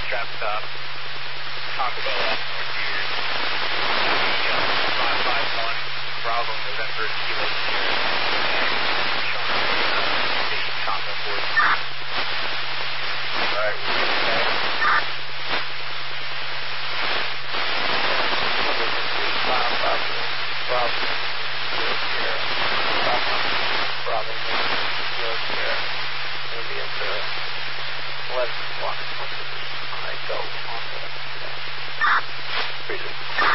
trap stop, Taco Bell off North Pier. 551 Bravo November Kilo Sierra. And showing the Taco Board. Alright, we're okay.